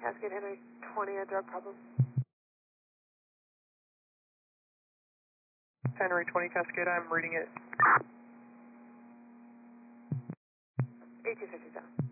Cascade Henry 20, a drug problem. Henry 20 Cascade, I'm reading it. 8257.